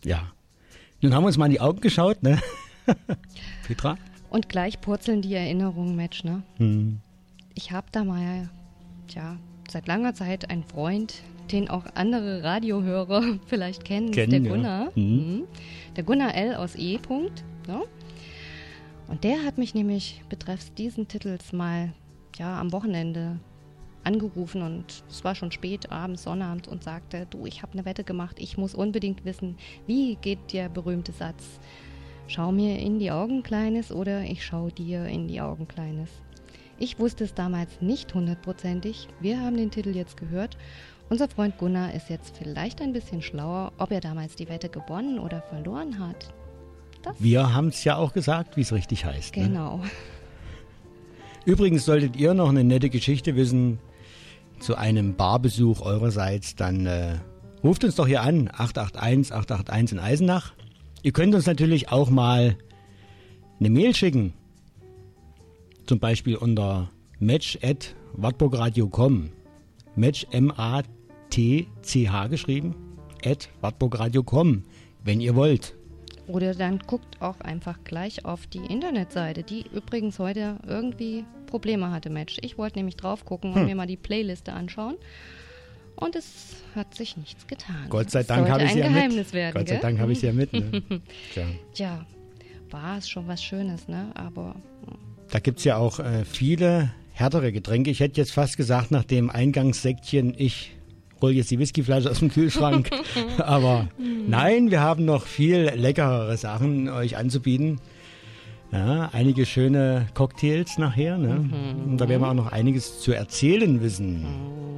Ja. Nun haben wir uns mal in die Augen geschaut, ne? Petra? Und gleich purzeln die Erinnerungen, Mensch, ne? Ich habe da mal, seit langer Zeit einen Freund, den auch andere Radiohörer vielleicht kennen, der Gunnar. Der Gunnar L. aus E. Ne? Und der hat mich nämlich betreffs diesen Titels mal am Wochenende angerufen und es war schon spät, abends, Sonnabend und sagte, du, ich habe eine Wette gemacht, ich muss unbedingt wissen, wie geht der berühmte Satz, schau mir in die Augen, Kleines, oder ich schau dir in die Augen, Kleines. Ich wusste es damals nicht 100%. Wir haben den Titel jetzt gehört. Unser Freund Gunnar ist jetzt vielleicht ein bisschen schlauer, ob er damals die Wette gewonnen oder verloren hat. Wir haben es ja auch gesagt, wie es richtig heißt. Genau. Ne? Übrigens, solltet ihr noch eine nette Geschichte wissen zu einem Barbesuch eurerseits, dann ruft uns doch hier an, 881 in Eisenach. Ihr könnt uns natürlich auch mal eine Mail schicken, zum Beispiel unter match@wartburgradio.com. Match, M-A-T-C-H geschrieben, @wartburgradio.com, wenn ihr wollt. Oder dann guckt auch einfach gleich auf die Internetseite, die übrigens heute irgendwie Probleme hatte, Match. Ich wollte nämlich drauf gucken und mir mal die Playliste anschauen. Und es hat sich nichts getan. Gott sei Dank habe ich sie ja mit. Gott sei Dank habe ich sie ja mit. Ne? Tja, war es schon was Schönes, ne? Aber da gibt es ja auch viele härtere Getränke. Ich hätte jetzt fast gesagt, nach dem Eingangssäckchen, ich hol jetzt die Whiskyflasche aus dem Kühlschrank. Aber nein, wir haben noch viel leckerere Sachen euch anzubieten. Ja, einige schöne Cocktails nachher. Ne? Und da werden wir auch noch einiges zu erzählen wissen.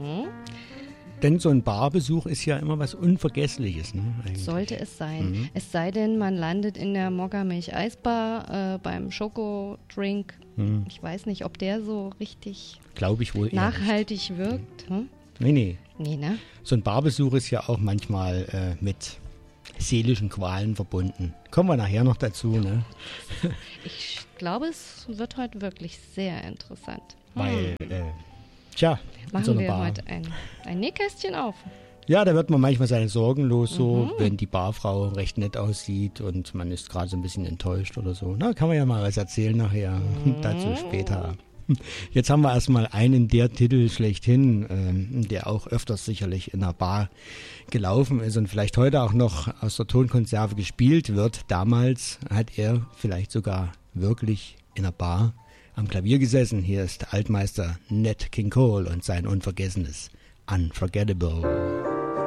Denn so ein Barbesuch ist ja immer was Unvergessliches. Ne, sollte es sein. Es sei denn, man landet in der Mokka-Milch-Eisbar beim Schokodrink. Ich weiß nicht, ob der so richtig nachhaltig wirkt. Nee. Nee, ne? So ein Barbesuch ist ja auch manchmal mit seelischen Qualen verbunden. Kommen wir nachher noch dazu, ne? Ich glaube, es wird heute wirklich sehr interessant. Weil, machen so wir heute ein Nähkästchen auf. Ja, da wird man manchmal seine Sorgen los, so, wenn die Barfrau recht nett aussieht und man ist gerade so ein bisschen enttäuscht oder so. Na, kann man ja mal was erzählen nachher. Dazu später. Jetzt haben wir erstmal einen der Titel schlechthin, der auch öfters sicherlich in einer Bar gelaufen ist und vielleicht heute auch noch aus der Tonkonserve gespielt wird. Damals hat er vielleicht sogar wirklich in einer Bar am Klavier gesessen. Hier ist Altmeister Nat King Cole und sein unvergessenes Unforgettable.